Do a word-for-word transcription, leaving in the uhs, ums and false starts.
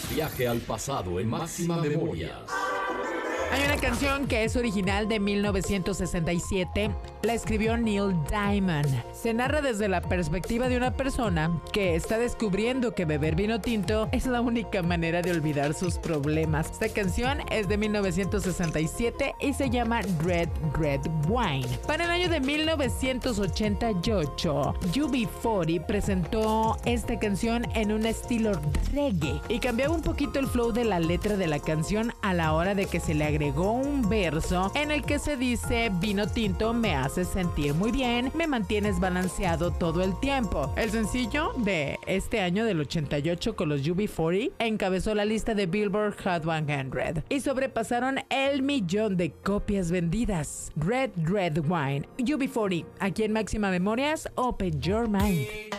Viaje al pasado en Máxima Memorias. Hay una canción que es original de mil novecientos sesenta y siete, la escribió Neil Diamond. Se narra desde la perspectiva de una persona que está descubriendo que beber vino tinto es la única manera de olvidar sus problemas. Esta canción es de mil novecientos sesenta y siete y se llama Red Red Wine. Para el año de mil novecientos ochenta y ocho, U B cuarenta presentó esta canción en un estilo reggae y cambiaba un poquito el flow de la letra de la canción a la hora de que se le agregó un verso en el que se dice: vino tinto me hace sentir muy bien, me mantienes balanceado todo el tiempo. El sencillo de este año del ochenta y ocho con los U B cuarenta encabezó la lista de Billboard Hot cien y sobrepasaron el millón de copias vendidas. Red Red Wine, U B cuarenta, aquí en Máxima Memorias, Open Your Mind.